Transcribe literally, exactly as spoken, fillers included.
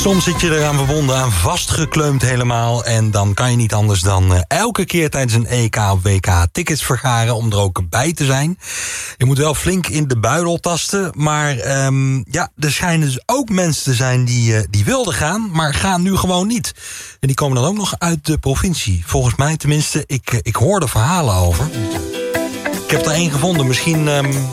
Soms zit je eraan verbonden, aan vastgekleumd helemaal. En dan kan je niet anders dan uh, elke keer tijdens een E K of W K tickets vergaren om er ook bij te zijn. Je moet wel flink in de buidel tasten. Maar um, ja, er schijnen dus ook mensen te zijn die, uh, die wilden gaan, maar gaan nu gewoon niet. En die komen dan ook nog uit de provincie. Volgens mij tenminste, ik, ik hoor er verhalen over. Ik heb er één gevonden. Misschien um,